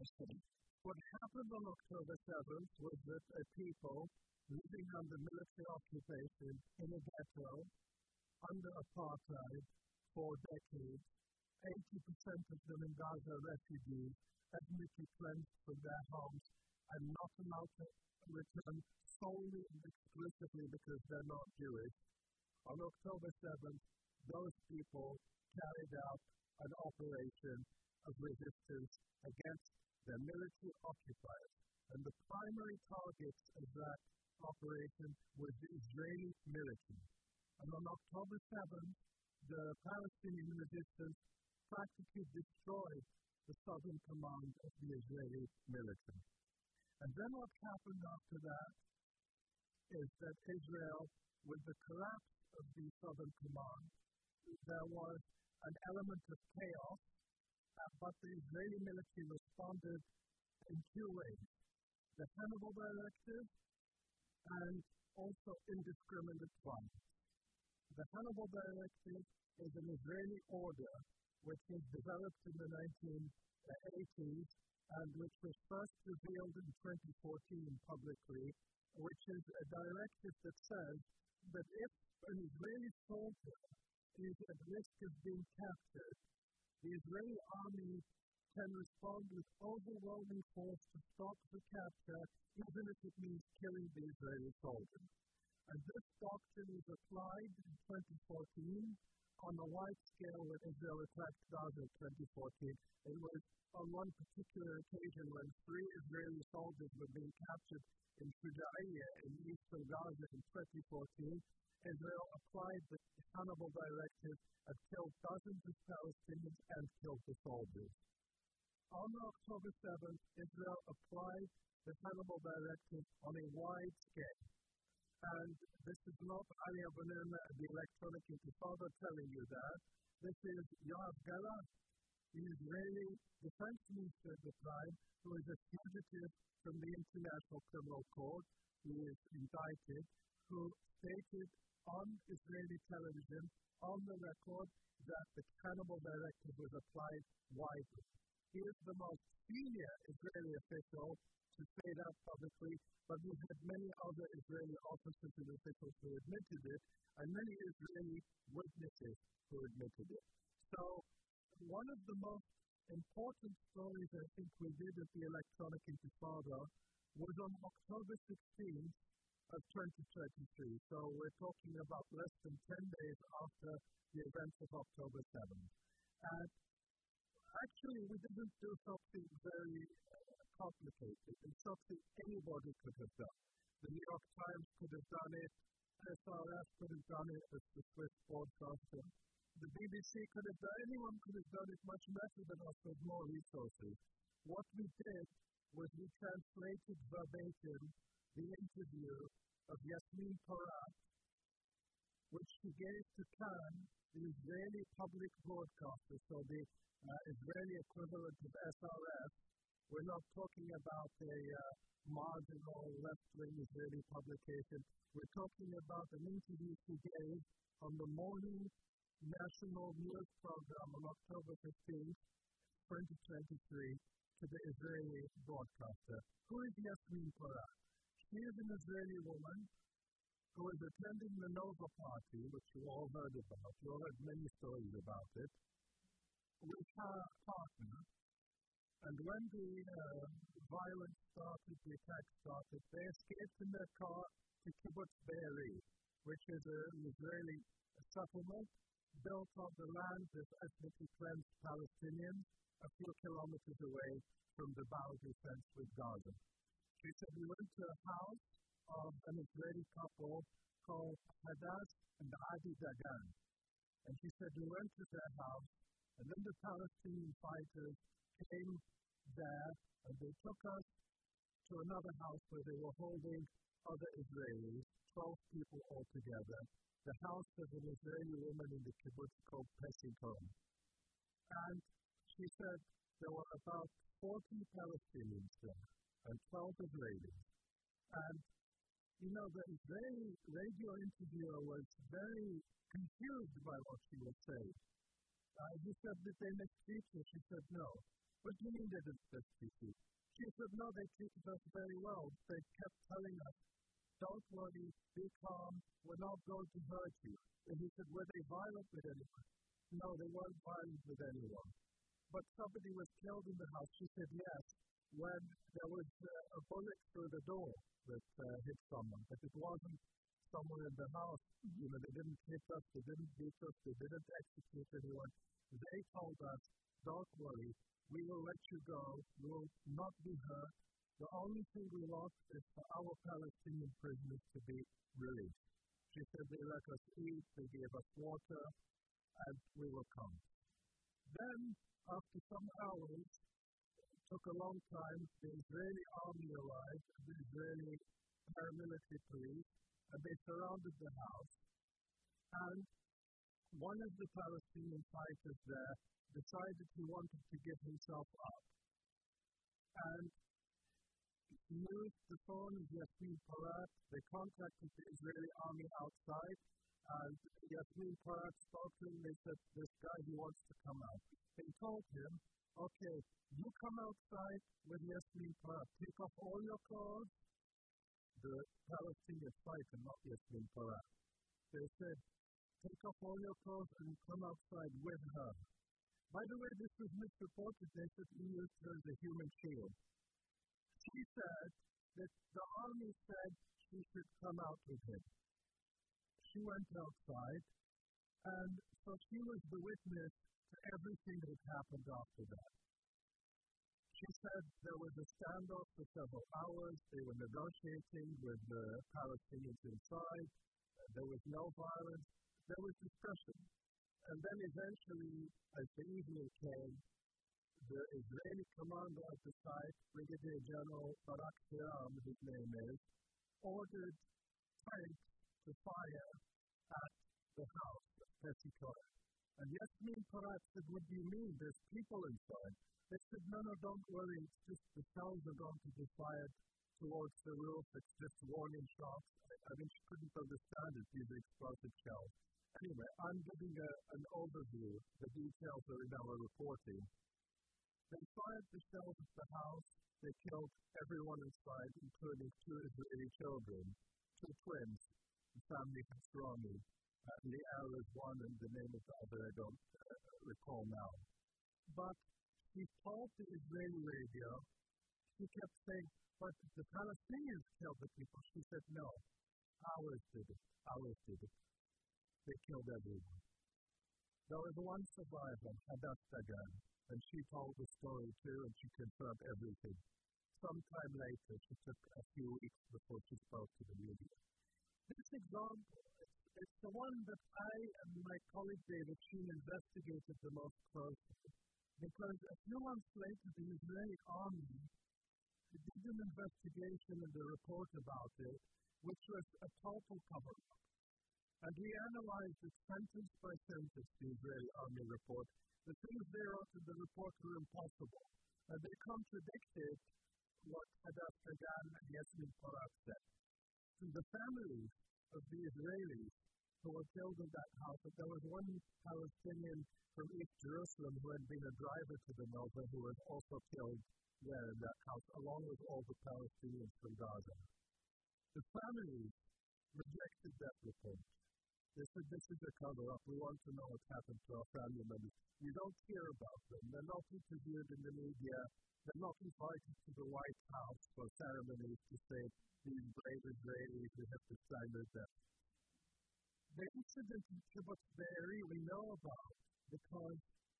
interesting. What happened on October 7th was that a people living under military occupation in a ghetto, under apartheid for decades, 80% of them in Gaza refugees, ethnically cleansed from their homes and not allowed to return solely and exclusively because they're not Jewish. On October 7th, those people carried out an operation of resistance against their military occupiers. And the primary targets of that operation was the Israeli military. And on October 7th, the Palestinian resistance practically destroyed the southern command of the Israeli military. And then what happened after that is that Israel, with the collapse of the southern command, there was an element of chaos, but the Israeli military responded in two ways: the Hannibal Directive and also indiscriminate violence. The Hannibal Directive is an Israeli order which was developed in the 1980s and which was first revealed in 2014 publicly, which is a directive that says that if an Israeli soldier is at risk of being captured, the Israeli army can respond with overwhelming force to stop the capture, even if it means killing the Israeli soldier. And this doctrine was applied in 2014 on a wide scale when Israel attacked Gaza in 2014. It was on one particular occasion when 3 Israeli soldiers were being captured in Shuja'iyya in eastern Gaza in 2014. Israel applied the Hannibal Directive and killed dozens of Palestinians and killed the soldiers. On October 7th, Israel applied the Hannibal Directive on a wide scale. And this is not Ali Abunimah, the Electronic Intifada, telling you that. This is Yoav Gallant, the Israeli defense minister at the time, who is a fugitive from the International Criminal Court, who is indicted, who stated on Israeli television, on the record, that the Hannibal Directive was applied widely. He is the most senior Israeli official to say that publicly, but we had many other Israeli officers and officials who admitted it, and many Israeli witnesses who admitted it. So, one of the most important stories I think we did at the Electronic Intifada was on October 16th of 2023. So, we're talking about less than 10 days after the events of October 7th. And actually, we didn't do something very complicated. It's something anybody could have done. The New York Times could have done it, SRF could have done it as the Swiss broadcaster. The BBC could have done it, anyone could have done it much better than us with more resources. What we did was we translated verbatim the interview of Yasmin Porat, which she gave to Kan, the Israeli public broadcaster, so the Israeli equivalent of SRF. We're not talking about a marginal left-wing Israeli publication. We're talking about an interview she gave on the morning national news program on October 15th, 2023, to the Israeli broadcaster. Who is Yasmin Porat? She is an Israeli woman who is attending the Nova Party, which you all heard about. You all heard many stories about it, with her partner. And when the violence started, the attack started, they escaped in their car to Kibbutz Be'eri, which is an Israeli settlement built on the land of ethnically cleansed Palestinians a few kilometers away from the boundary fence with Gaza. She said, we went to a house of an Israeli couple called Hadass and Adi Dagan. And she said, we went to their house, and then the Palestinian fighters came there, and they took us to another house where they were holding other Israelis, 12 people altogether, the house of an Israeli woman in the kibbutz called Pesiton. And she said there were about 40 Palestinians there, and 12 Israelis. And, you know, the Israeli radio interviewer was very confused by what she was saying. He said that they mistreat her. She said no. What do you mean they didn't mistreat you? She said, no, they treated us very well. They kept telling us, don't worry, be calm, we're not going to hurt you. And he said, were they violent with anyone? No, they weren't violent with anyone. But somebody was killed in the house. She said, yes, when there was a bullet through the door that hit someone. But it wasn't someone in the house. You know, they didn't hit us, they didn't beat us, they didn't execute anyone. They told us, don't worry, we will let you go, you will not be hurt. The only thing we want is for our Palestinian prisoners to be released. She said they let us eat, they gave us water, and we will come. Then, after some hours, it took a long time, the Israeli army arrived, the Israeli paramilitary police, and they surrounded the house. And one of the Palestinian fighters there decided he wanted to give himself up. And he used the phone of Yasmin Porat. They contacted the Israeli army outside, and Yasmin Porat spoke to him. They said, this guy, he wants to come out. They told him, okay, you come outside with Yasmin Porat, take off all your clothes. The Palestinian fighter, not Yasmin Porat. They said, take off all your clothes and come outside with her. By the way, this was misreported. They said he used her as a human shield. She said that the army said she should come out with him. She went outside, and so she was the witness to everything that happened after that. She said there was a standoff for several hours. They were negotiating with the Palestinians inside. There was no violence. There was discussion. And then eventually, as the evening came, the Israeli commander at the site, Brigadier General Barak Hiram, his name is, ordered tanks to fire at the house of Pessikor. And Yasmin Porat said, what do you mean? There's people inside. They said, no, don't worry, it's just the shells are going to be fired towards the roof. It's just warning shots. I mean, she couldn't understand it, these explosive shells. Anyway, I'm giving an overview. The details are in our reporting. They fired the shells at the house. They killed everyone inside, including 2 Israeli children, 2 twins, the family Hasrami. Liel is one, and the name of the other I don't recall now. But he told the Israeli radio, he kept saying, but the Palestinians killed the people. She said, no, ours did it. They killed everyone. There was one survivor, Hadass Dagan, and she told the story too, and she confirmed everything. Sometime later, she took a few weeks before she spoke to the media. This example, it's the one that I and my colleague David Sheen investigated the most closely, because a few months later, the Israeli army did an investigation and a report about it, which was a total cover-up. And we analyzed it sentence by sentence, the Israeli army report. The things they wrote in the report were impossible. And they contradicted what Hadass Dagan and Yasmin Porat said. To the families of the Israelis who were killed in that house, there was one Palestinian from East Jerusalem who had been a driver to the Nova who was also killed there in that house, along with all the Palestinians from Gaza. The families rejected that report. They said, this is a cover-up. We want to know what happened to our family members. We don't hear about them. They're not interviewed in the media. They're not invited to the White House for ceremonies to say, these brave Israelis, we have to sign their death. The incident in Kibbutz Be'eri we know about because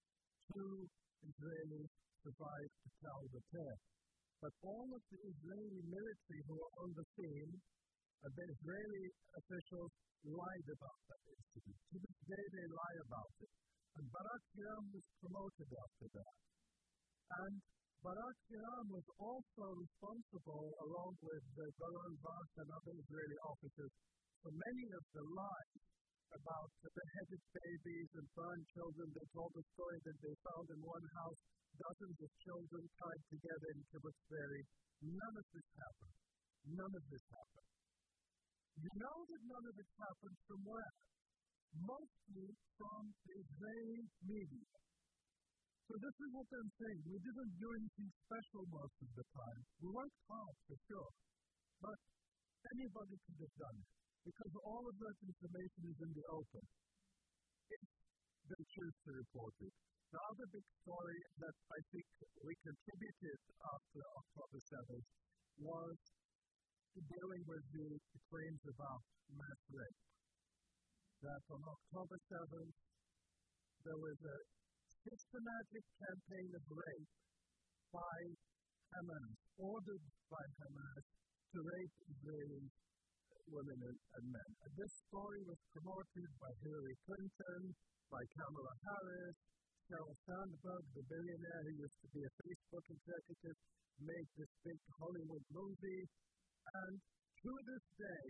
2 Israelis survived to tell the tale. But all of the Israeli military who were on the scene, the Israeli officials lied about that incident. To this day, they lie about it. And Barak Hiram was promoted after that. And Barak Hiram was also responsible, along with Golan Vaz and other Israeli officers, for many of the lies about the beheaded babies and burned children. They told the story that they found in one house dozens of children tied together in Kibbutz Be'eri. None of this happened. None of this happened. You know that none of it happened from where? Mostly from the Israeli media. So this is what I'm saying. We didn't do anything special most of the time. We worked hard, for sure. But anybody could have done it, because all of that information is in the open, if they choose to report it. The other big story that I think we contributed after October 7th was dealing with the claims about mass rape. That on October 7th, there was a systematic campaign of rape by Hamas, ordered by Hamas, to rape Israeli women and men. And this story was promoted by Hillary Clinton, by Kamala Harris, Sheryl Sandberg, the billionaire who used to be a Facebook executive, made this big Hollywood movie. And to this day,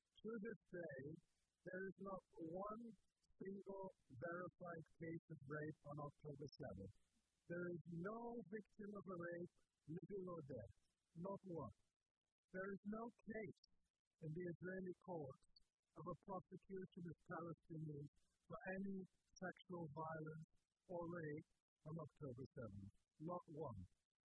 there is not one single verified case of rape on October 7th. There is no victim of a rape, living or dead. Not one. There is no case in the Israeli courts of a prosecution of Palestinians for any sexual violence or rape on October 7th. Not one.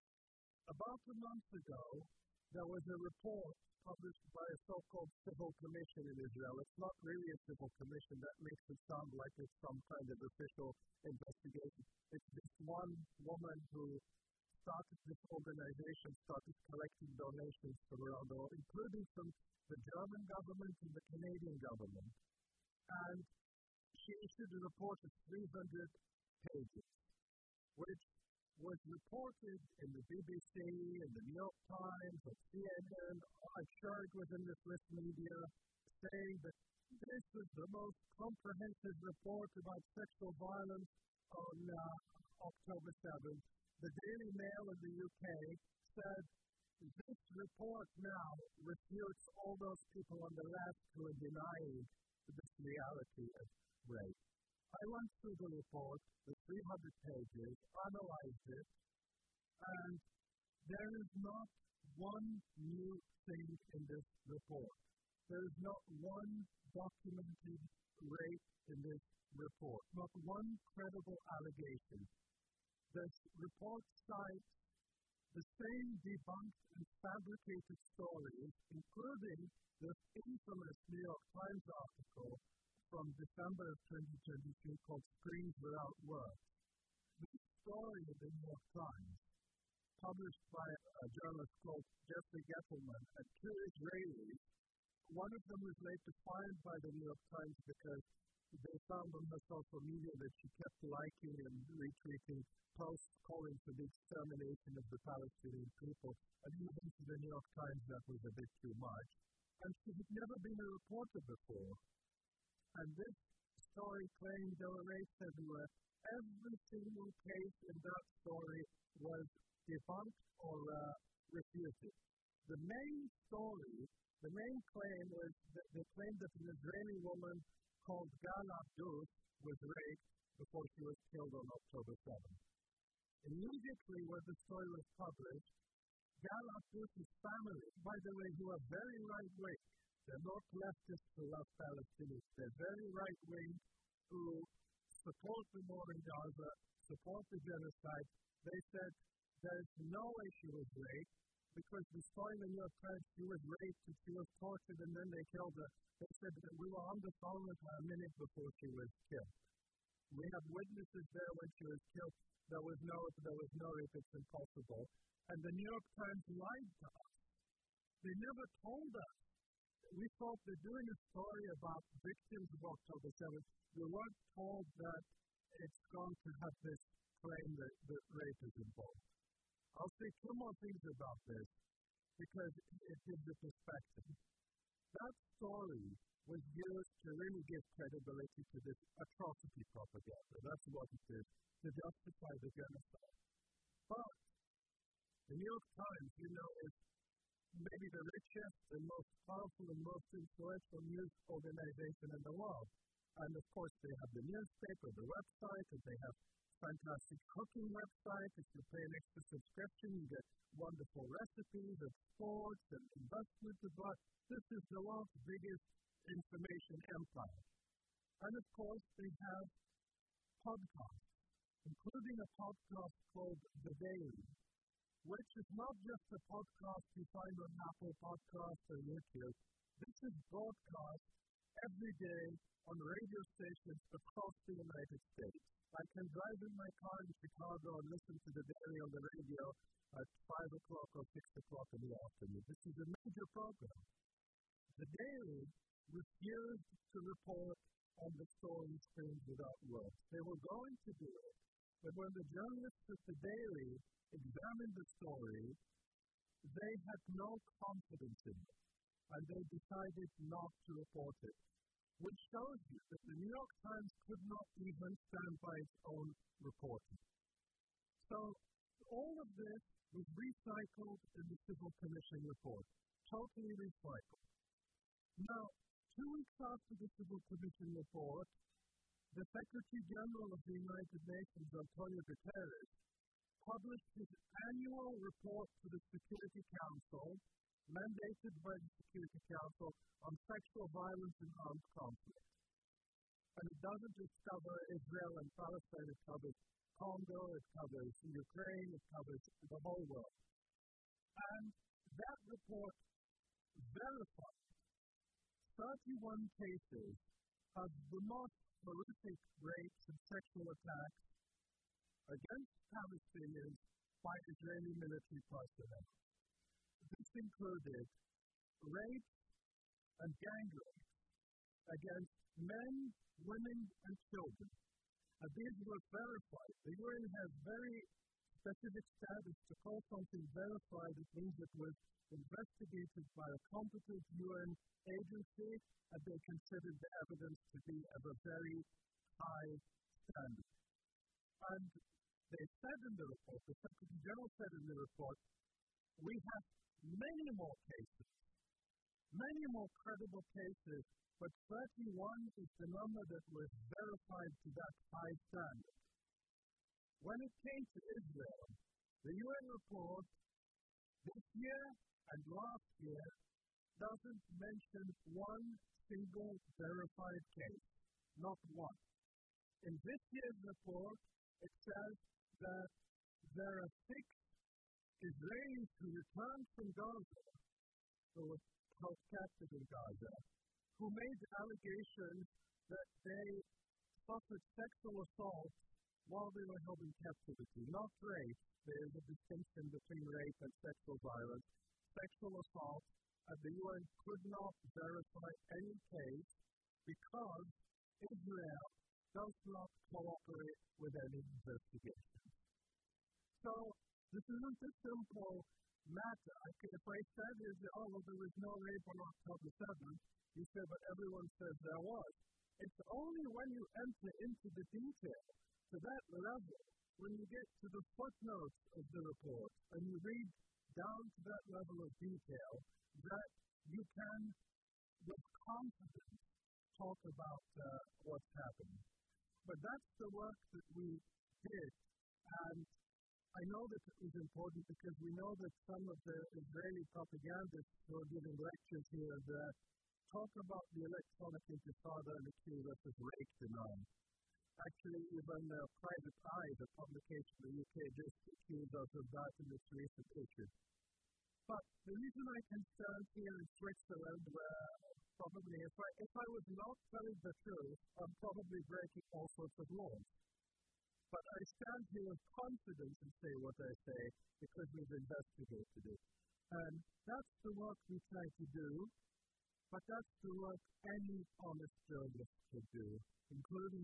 About a month ago, there was a report published by a so-called civil commission in Israel. It's not really a civil commission. That makes it sound like it's some kind of official investigation. It's this one woman who started this organization, started collecting donations from around the world, including from the German government and the Canadian government. And she issued a report of 300 pages, which was reported in the BBC, in the New York Times, at CNN, I'm sure it was in the Swiss media, saying that this was the most comprehensive report about sexual violence on October 7th. The Daily Mail in the UK said, this report now refutes all those people on the left who are denying this reality of rape. I went through the report, the 300 pages, analyzed it, and there is not one new thing in this report. There is not one documented rape in this report, not one credible allegation. This report cites the same debunked and fabricated stories, including the infamous New York Times article from December of 2022 called Screens Without Words. This story in the New York Times, published by a journalist called Jeffrey Gettleman and two Israelis, one of them was later fired by the New York Times because they found on her social media that she kept liking and retweeting posts calling for the extermination of the Palestinian people, and even to the New York Times that was a bit too much. And she had never been a reporter before. And this story claimed there were rapes everywhere. Every single case in that story was debunked or refuted. The main story, the main claim was that they claimed that an Israeli woman called Gal Abdus was raped before she was killed on October 7th. Immediately when the story was published, Gal Abdus' family, by the way, who are very right-wing, they're not leftists who love Palestinians, they're very right-wing who support the war in Gaza, support the genocide. They said there's no way she was raped because the story in the New York Times, she was raped and she was tortured and then they killed her. They said that we were on the phone with her a minute before she was killed. We have witnesses there when she was killed. There was no rape, it's impossible. And the New York Times lied to us. They never told us. We thought they're doing a story about victims of October 7th. We weren't told that it's going to have this claim that rape is involved. I'll say two more things about this because it gives a perspective. That story was used to really give credibility to this atrocity propaganda. That's what it is, to justify the genocide. But the New York Times, is maybe the richest and most powerful and most influential news organization in the world. And of course, they have the newspaper, the website, and they have fantastic cooking website. If you pay an extra subscription, you get wonderful recipes of sports and investment advice. This is the world's biggest information empire. And of course, they have podcasts. including a podcast called The Daily, which is not just a podcast you find on Apple Podcasts or YouTube. This is broadcast every day on radio stations across the United States. I can drive in my car in Chicago and listen to The Daily on the radio at 5 o'clock or 6 o'clock in the afternoon. This is a major program. The Daily refused to report on the story Screens Without Words. They were going to do it, but when the journalists at The Daily examined the story, they had no confidence in it, and they decided not to report it, which shows you that the New York Times could not even stand by its own reporting. So all of this was recycled in the Civil Commission report, totally recycled. Now, 2 weeks after the Civil Commission report, the Secretary General of the United Nations, Antonio Guterres, published his annual report to the Security Council, mandated by the Security Council, on sexual violence and armed conflict. And it doesn't just cover Israel and Palestine, it covers Congo, it covers Ukraine, it covers the whole world. And that report verified 31 cases of the most horrific rapes and sexual attacks against Palestinians by Israeli military personnel. This included rape and gang rape against men, women, and children. And these were verified. The UN has very specific status to call something verified. It means it was investigated by a competent UN agency, and they considered the evidence to be of a very high standard. And they said in the report, the Secretary General said in the report, we have many more cases, many more credible cases, but 31 is the number that was verified to that high standard. When it came to Israel, the UN report this year and last year doesn't mention one single verified case, not one. In this year's report, it says that there are 6 Israelis who returned from Gaza, who were held captive in Gaza, who made allegations that they suffered sexual assault while they were held in captivity, not rape. There is a distinction between rape and sexual violence. Sexual assault, and the UN could not verify any case because Israel does not cooperate with any investigation. So, this isn't a simple matter. If I said, well, there was no rape on October 7th, you say, but everyone says there was. It's only when you enter into the detail, to that level, when you get to the footnotes of the report, and you read down to that level of detail, that you can, with confidence, talk about what's happening. But that's the work that we did, and I know that it was important because we know that some of the Israeli propagandists who are giving lectures here that talk about the electronic intifada and accuse us of rape denial. Actually, even Private Eye, the publication in the UK, just accused us of that in its recent issue. But the reason I can stand here in Switzerland, where probably if I was not telling the truth, I'm probably breaking all sorts of laws. But I stand here with confidence and say what I say because we've investigated it. And that's the work we try to do, but that's the work any honest journalist could do, including